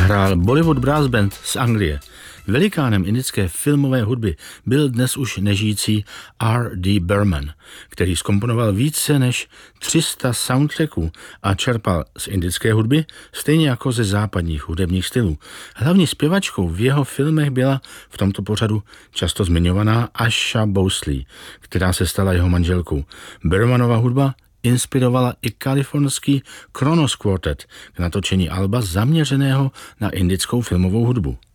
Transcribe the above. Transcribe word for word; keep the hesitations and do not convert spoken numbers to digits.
hrál Bollywood Brass Band z Anglie. Velikánem indické filmové hudby byl dnes už nežijící R D Burman, který zkomponoval více než tři sta soundtracků a čerpal z indické hudby, stejně jako ze západních hudebních stylů. Hlavní zpěvačkou v jeho filmech byla v tomto pořadu často zmiňovaná Asha Bhosle, která se stala jeho manželkou. Burmanova hudba inspirovala i kalifornský Kronos Quartet k natočení alba zaměřeného na indickou filmovou hudbu.